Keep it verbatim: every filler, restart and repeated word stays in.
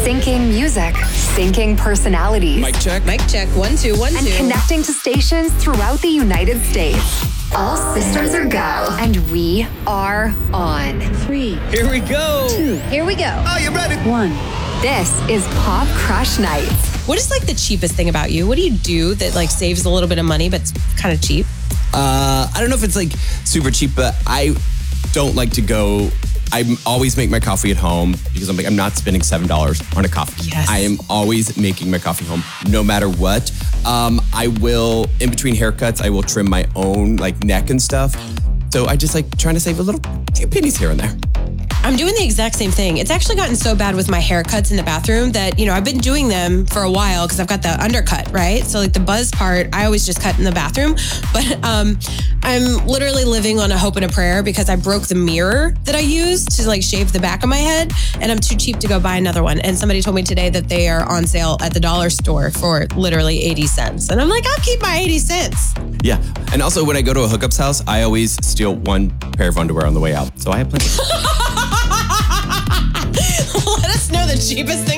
Syncing music, syncing personalities. Mic check. Mic check. One, two, one, and two. connecting to stations throughout the United States. All systems are go, and we are on. Three. Here we go. Two. Here we go. Are you ready? One. This is Pop Crush Nights. What is like the cheapest thing about you? What do you do that like saves a little bit of money but it's kind of cheap? Uh, I don't know if it's like super cheap, but I don't like to go. I always make my coffee at home because I'm like, I'm not spending seven dollars on a coffee. Yes. I am always making my coffee home, no matter what. Um, I will, in between haircuts, I will trim my own like neck and stuff. So I just like trying to save a little few pennies here and there. I'm doing the exact same thing. It's actually gotten so bad with my haircuts in the bathroom that, you know, I've been doing them for a while because I've got the undercut, right? So like the buzz part, I always just cut in the bathroom. But um, I'm literally living on a hope and a prayer because I broke the mirror that I use to like shave the back of my head. And I'm too cheap to go buy another one. And somebody told me today that they are on sale at the dollar store for literally eighty cents. And I'm like, I'll keep my eighty cents. Yeah. And also when I go to a hookup's house, I always steal one pair of underwear on the way out. So I have plenty. Let us know the cheapest thing